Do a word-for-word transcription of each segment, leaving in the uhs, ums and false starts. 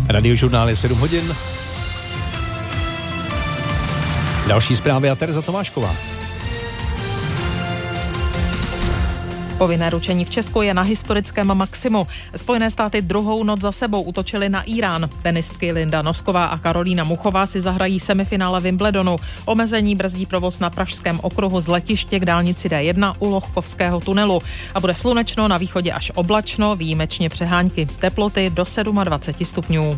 Radiožurnál je sedm hodin. Další zprávy a Tereza Tomášková. Povinné ručení v Česku je na historickém maximu. Spojené státy druhou noc za sebou útočily na Irán. Tenistky Linda Nosková a Karolína Muchová si zahrají semifinále Wimbledonu. Omezení brzdí provoz na pražském okruhu z letiště k dálnici D jedna u Lochkovského tunelu. A bude slunečno, na východě až oblačno, výjimečně přehánky. Teploty do dvacet sedm stupňů.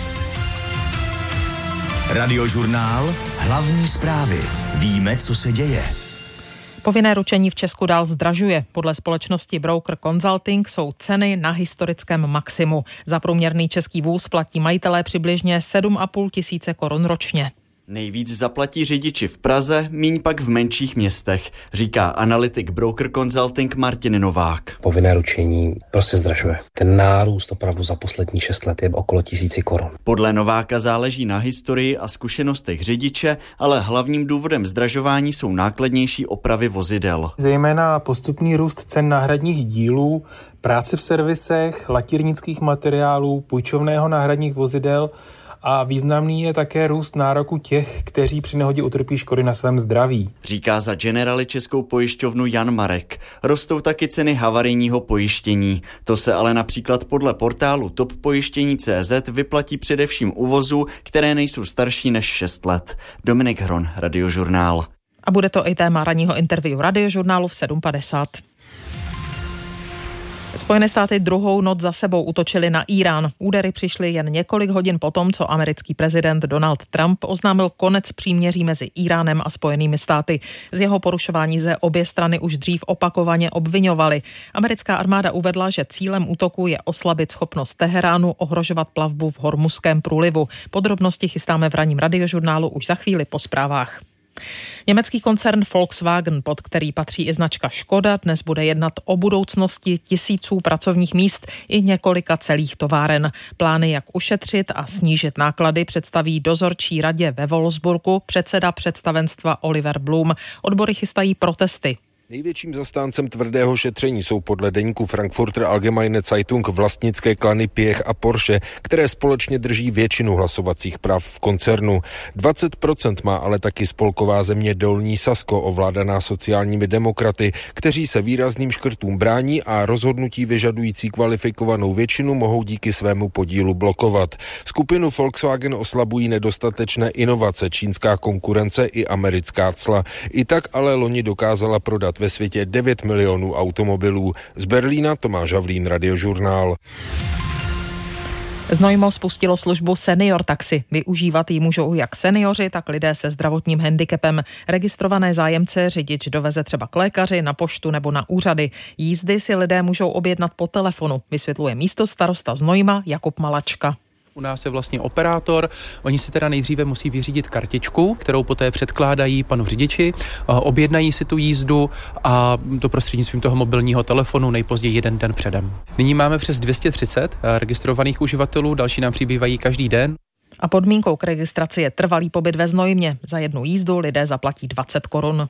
Radiožurnál, hlavní zprávy. Víme, co se děje. Povinné ručení v Česku dál zdražuje. Podle společnosti Broker Consulting jsou ceny na historickém maximu. Za průměrný český vůz platí majitelé přibližně sedm a půl tisíce korun ročně. Nejvíc zaplatí řidiči v Praze, míň pak v menších městech, říká analytik Broker Consulting Martin Novák. Povinné ručení prostě zdražuje. Ten nárůst opravdu za poslední šest let je okolo tisíci korun. Podle Nováka záleží na historii a zkušenostech řidiče, ale hlavním důvodem zdražování jsou nákladnější opravy vozidel. Zejména postupný růst cen náhradních dílů, práce v servisech, lakírnických materiálů, půjčovného náhradních vozidel a významný je také růst nároku těch, kteří při nehodě utrpí škody na svém zdraví. Říká za Generali českou pojišťovnu Jan Marek. Rostou taky ceny havarijního pojištění. To se ale například podle portálu top pojištění tečka cé zet vyplatí především u vozů, které nejsou starší než šest let. Dominik Hron, Radiožurnál. A bude to i téma ranního interview Radiožurnálu v sedm padesát. Spojené státy druhou noc za sebou útočily na Irán. Údery přišly jen několik hodin potom, co americký prezident Donald Trump oznámil konec příměří mezi Iránem a Spojenými státy. Z jeho porušování ze obě strany už dřív opakovaně obviňovaly. Americká armáda uvedla, že cílem útoku je oslabit schopnost Teheránu ohrožovat plavbu v Hormuzském průlivu. Podrobnosti chystáme v ranním Radiožurnálu už za chvíli po zprávách. Německý koncern Volkswagen, pod který patří i značka Škoda, dnes bude jednat o budoucnosti tisíců pracovních míst i několika celých továren. Plány, jak ušetřit a snížit náklady, představí dozorčí radě ve Wolfsburgu předseda představenstva Oliver Blum. Odbory chystají protesty. Největším zastáncem tvrdého šetření jsou podle deníku Frankfurter Allgemeine Zeitung vlastnické klany Piech a Porsche, které společně drží většinu hlasovacích práv v koncernu. dvacet procent má ale taky spolková země Dolní Sasko, ovládaná sociálními demokraty, kteří se výrazným škrtům brání a rozhodnutí vyžadující kvalifikovanou většinu mohou díky svému podílu blokovat. Skupinu Volkswagen oslabují nedostatečné inovace, čínská konkurence i americká cla. I tak ale loni dokázala prodat ve světě devět milionů automobilů. Z Berlína Tomáš Havlín, Radiožurnál. Znojmo spustilo službu Senior Taxi. Využívat ji můžou jak seniori, tak lidé se zdravotním handicapem. Registrované zájemce řidič doveze třeba k lékaři, na poštu nebo na úřady. Jízdy si lidé můžou objednat po telefonu, vysvětluje místostarosta Znojma Jakub Malačka. U nás je vlastně operátor, oni si teda nejdříve musí vyřídit kartičku, kterou poté předkládají panu řidiči, objednají si tu jízdu a to prostřednictvím toho mobilního telefonu nejpozději jeden den předem. Nyní máme přes dvě stě třicet registrovaných uživatelů, další nám přibývají každý den. A podmínkou k registraci je trvalý pobyt ve Znojmě. Za jednu jízdu lidé zaplatí dvacet korun.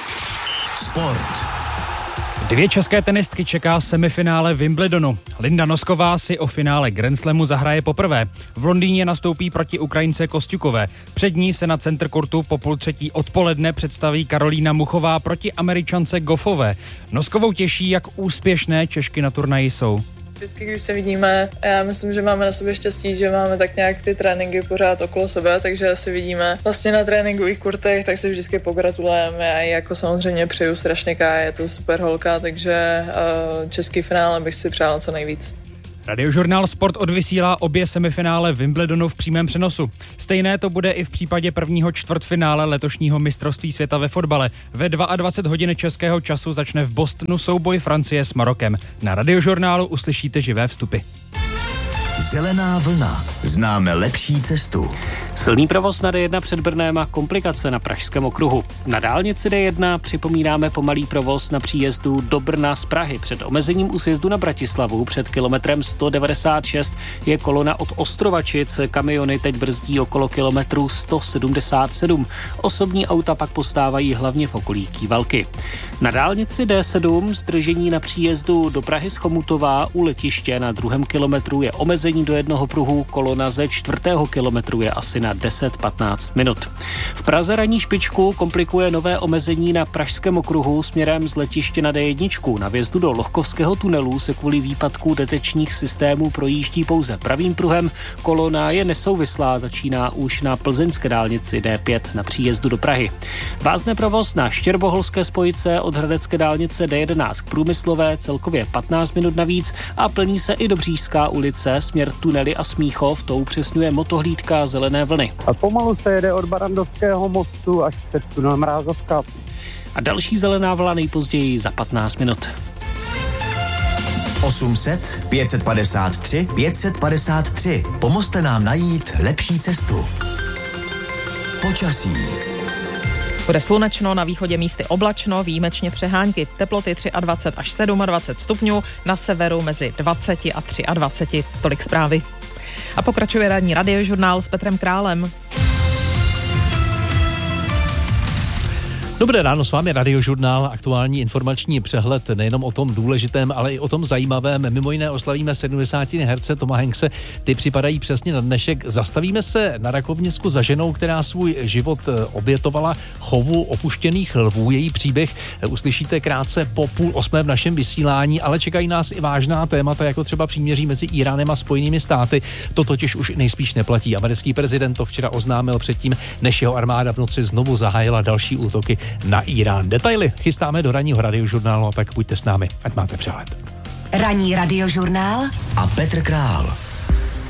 Sport. Dvě české tenistky čeká semifinále Wimbledonu. Linda Nosková si o finále Grand Slamu zahraje poprvé. V Londýně nastoupí proti Ukrajince Kosťukové. Před ní se na center kortu po půl třetí odpoledne představí Karolína Muchová proti Američance Goffové. Noskovou těší, jak úspěšné Češky na turnaji jsou. Vždycky, když se vidíme, já myslím, že máme na sobě štěstí, že máme tak nějak ty tréninky pořád okolo sebe, takže si vidíme vlastně na tréninkových kurtech, tak si vždycky pogratulujeme a jako samozřejmě přeju strašně Ká, je to super holka, takže uh, český finále bych si přála co nejvíc. Radiožurnál Sport odvysílá obě semifinále Wimbledonu v přímém přenosu. Stejné to bude i v případě prvního čtvrtfinále letošního mistrovství světa ve fotbale. Ve dvacet dva hodin českého času začne v Bostonu souboj Francie s Marokem. Na Radiožurnálu uslyšíte živé vstupy. Zelená vlna. Známe lepší cestu. Silný provoz na D jedna před Brnem a komplikace na pražském okruhu. Na dálnici D jedna připomínáme pomalý provoz na příjezdu do Brna z Prahy. Před omezením u sjezdu na Bratislavu před kilometrem sto devadesát šest je kolona od Ostrovačic. Kamiony teď brzdí okolo kilometru sto sedmdesát sedm. Osobní auta pak postávají hlavně v okolí Kývalky. Na dálnici D sedm zdržení na příjezdu do Prahy z Chomutova u letiště na druhém kilometru je omezení do jednoho pruhu, kolona kolona ze čtvrtého kilometru je asi na deset patnáct minut. V Praze ranní špičku komplikuje nové omezení na Pražském okruhu směrem z letiště na D jedna. Na vjezdu do Lohkovského tunelu se kvůli výpadku detekčních systémů projíždí pouze pravým pruhem. Kolona je nesouvislá, začíná už na plzeňské dálnici D pět na příjezdu do Prahy. Vázne provoz na štěrboholské spojice od hradecké dálnice D jedenáct k Průmyslové celkově patnáct minut navíc a plní se i Dobřížská ulice, směr Tunely a Smíchov, to upřesňuje motohlídka Zelené vlny. A pomalu se jede od Barandovského mostu až před tunel Mrázovka. A další zelená vlna nejpozději za patnáct minut. osm set, pět set padesát tři, pět set padesát tři. Pomozte nám najít lepší cestu. Počasí. Bude slunečno, na východě místy oblačno, výjimečně přehánky. Teploty dvacet tři až dvacet sedm stupňů, na severu mezi dvacet a dvacet tři. Tolik zprávy. A pokračuje ranní radiožurnál s Petrem Králem. Dobré ráno, s vámi Radiožurnál, aktuální informační přehled nejenom o tom důležitém, ale i o tom zajímavém. Mimo jiné oslavíme sedmdesátiny herce Toma Hanks'e, ty připadají přesně na dnešek. Zastavíme se na Rakovnicku za ženou, která svůj život obětovala chovu opuštěných lvů. Její příběh uslyšíte krátce po půl osmé v našem vysílání, ale čekají nás i vážná témata, jako třeba příměří mezi Íránem a Spojenými státy. To totiž už nejspíš neplatí. Americký prezident to včera oznámil předtím, než jeho armáda v noci znovu zahájila další útoky na Írán. Detaily chystáme do ranního radiožurnálu, a tak buďte s námi, ať máte přehled. Ranní radiožurnál a Petr Král.